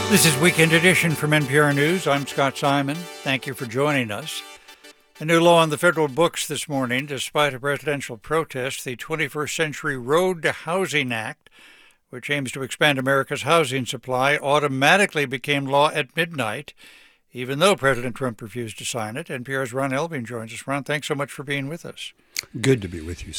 This is Weekend Edition from NPR News. I'm Scott Simon. Thank you for joining us. A new law on the federal books this morning, despite a presidential protest, the 21st Century Road to Housing Act, which aims to expand America's housing supply, automatically became law at midnight, even though President Trump refused to sign it. NPR's Ron Elving joins us. Ron, thanks so much for being with us. Good to be with you,